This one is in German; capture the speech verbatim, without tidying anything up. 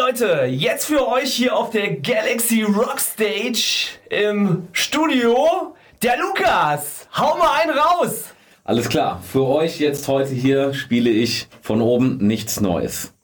Leute, jetzt für euch hier auf der Galaxy Rock Stage im Studio der Lukas. Hau mal einen raus! Alles klar, für euch jetzt heute hier spiele ich von oben nichts Neues.